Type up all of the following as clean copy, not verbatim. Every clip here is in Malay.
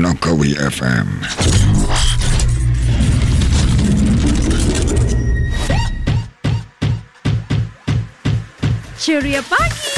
Langkawi FM. Ceria pagi.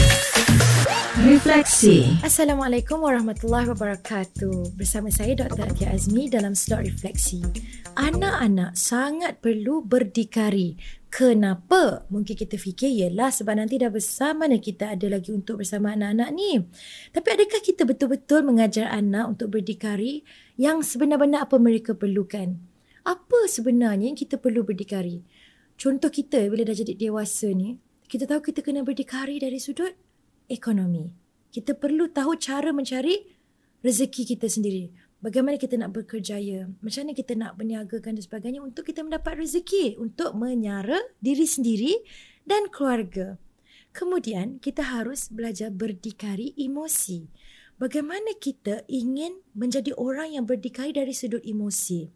Refleksi. Assalamualaikum warahmatullahi wabarakatuh. Bersama saya Dr. Atia Azmi dalam slot refleksi. Anak-anak sangat perlu berdikari. Kenapa? Mungkin kita fikir yelah sebab nanti dah besar, mana kita ada lagi untuk bersama anak-anak ni. Tapi adakah kita betul-betul mengajar anak untuk berdikari yang sebenar-benar apa mereka perlukan? Apa sebenarnya yang kita perlu berdikari? Contoh kita bila dah jadi dewasa ni, kita tahu kita kena berdikari dari sudut ekonomi. Kita perlu tahu cara mencari rezeki kita sendiri. Bagaimana kita nak berkerjaya, macam mana kita nak berniagakan dan sebagainya untuk kita mendapat rezeki, untuk menyara diri sendiri dan keluarga. Kemudian kita harus belajar berdikari emosi. Bagaimana kita ingin menjadi orang yang berdikari dari sudut emosi.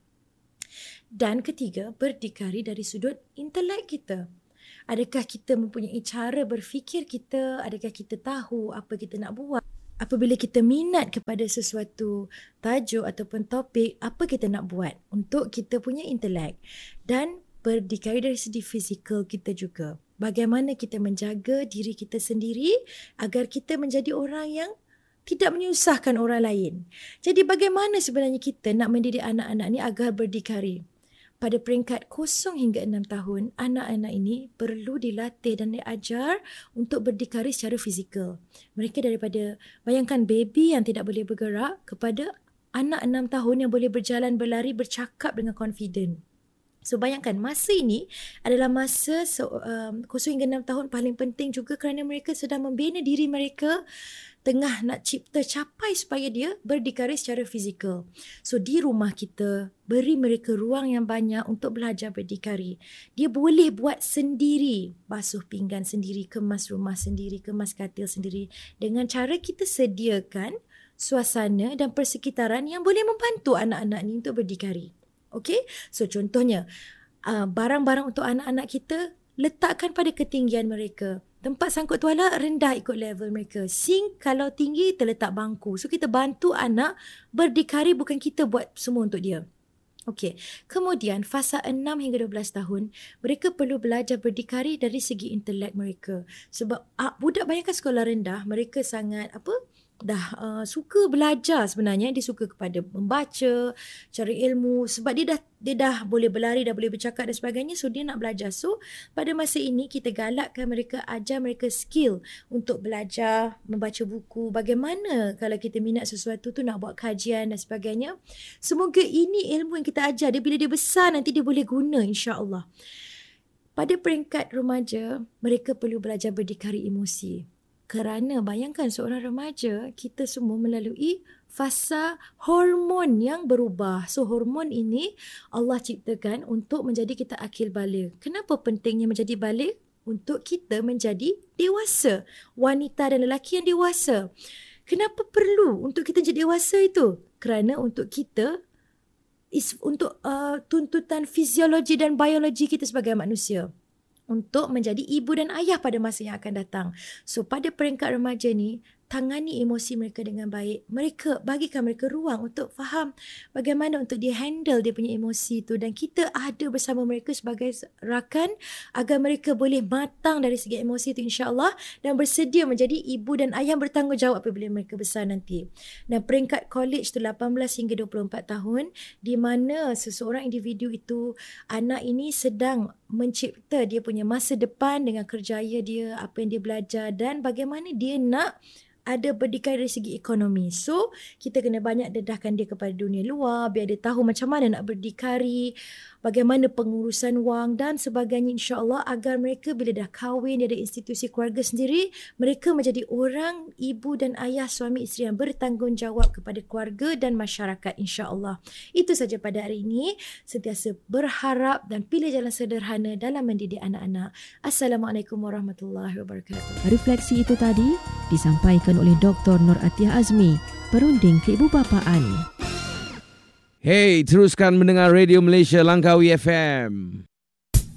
Dan ketiga, berdikari dari sudut intelek kita. Adakah kita mempunyai cara berfikir kita? Adakah kita tahu apa kita nak buat? Apabila kita minat kepada sesuatu tajuk ataupun topik, apa kita nak buat untuk kita punya intelek? Dan berdikari dari segi fizikal kita juga. Bagaimana kita menjaga diri kita sendiri agar kita menjadi orang yang tidak menyusahkan orang lain. Jadi bagaimana sebenarnya kita nak mendidik anak-anak ni agar berdikari? Pada peringkat 0 hingga 6 tahun, anak-anak ini perlu dilatih dan diajar untuk berdikari secara fizikal. Mereka daripada, bayangkan baby yang tidak boleh bergerak kepada anak 6 tahun yang boleh berjalan, berlari, bercakap dengan confident. So bayangkan masa ini adalah masa 0 hingga 6 tahun paling penting juga kerana mereka sedang membina diri mereka tengah nak cipta capai supaya dia berdikari secara fizikal. So di rumah kita beri mereka ruang yang banyak untuk belajar berdikari. Dia boleh buat sendiri, basuh pinggan sendiri, kemas rumah sendiri, kemas katil sendiri dengan cara kita sediakan suasana dan persekitaran yang boleh membantu anak-anak ni untuk berdikari. Okey? So contohnya barang-barang untuk anak-anak kita letakkan pada ketinggian mereka. Tempat sangkut tuala rendah ikut level mereka. Sink kalau tinggi terletak bangku. So kita bantu anak berdikari, bukan kita buat semua untuk dia. Okey. Kemudian fasa 6 hingga 12 tahun, mereka perlu belajar berdikari dari segi intelek mereka. Sebab budak bayangkan sekolah rendah, mereka sangat dah suka belajar sebenarnya. Dia suka kepada membaca, cari ilmu sebab dia dah boleh berlari, dah boleh bercakap dan sebagainya. So dia nak belajar. So pada masa ini kita galakkan mereka, ajar mereka skill untuk belajar membaca buku. Bagaimana kalau kita minat sesuatu tu nak buat kajian dan sebagainya. Semoga ini ilmu yang kita ajar dia, bila dia besar nanti dia boleh guna, insya-Allah. Pada peringkat remaja, mereka perlu belajar berdikari emosi. Kerana bayangkan seorang remaja, kita semua melalui fasa hormon yang berubah. So hormon ini Allah ciptakan untuk menjadi kita akil baligh. Kenapa pentingnya menjadi baligh? Untuk kita menjadi dewasa. Wanita dan lelaki yang dewasa. Kenapa perlu untuk kita jadi dewasa itu? Kerana untuk kita, untuk tuntutan fiziologi dan biologi kita sebagai manusia. Untuk menjadi ibu dan ayah pada masa yang akan datang. So pada peringkat remaja ni, tangani emosi mereka dengan baik. Bagikan mereka ruang untuk faham bagaimana untuk dia handle dia punya emosi tu. Dan kita ada bersama mereka sebagai rakan agar mereka boleh matang dari segi emosi tu, insya-Allah, dan bersedia menjadi ibu dan ayah bertanggungjawab apabila mereka besar nanti. Dan peringkat college tu 18 hingga 24 tahun, di mana seseorang individu itu, anak ini sedang mencipta dia punya masa depan dengan kerjaya dia, apa yang dia belajar dan bagaimana dia nak ada berdikari dari segi ekonomi. So, kita kena banyak dedahkan dia kepada dunia luar, biar dia tahu macam mana nak berdikari, bagaimana pengurusan wang dan sebagainya, insya-Allah, agar mereka bila dah kahwin, dia ada institusi keluarga sendiri, mereka menjadi orang ibu dan ayah, suami isteri yang bertanggungjawab kepada keluarga dan masyarakat, insya-Allah. Itu saja pada hari ini. Sentiasa berharap dan pilih jalan sederhana dalam mendidik anak-anak. Assalamualaikum warahmatullahi wabarakatuh. Refleksi itu tadi disampaikan oleh Dr. Nur Atia Azmi, Perunding Keibubapaan. Hey, teruskan mendengar Radio Malaysia Langkawi FM.